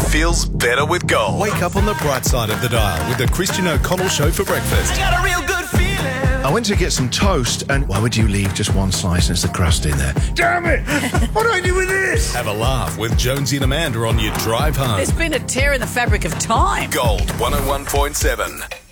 feels better with Gold. Wake up on the bright side of the dial with the Christian O'Connell Show for breakfast. I got a real good feeling. I went to get some toast, and why would you leave just one slice and there's the crust in there? Damn it! What do I do with this? Have a laugh with Jonesy and Amanda on your drive home. There's been a tear in the fabric of time. Gold 101.7.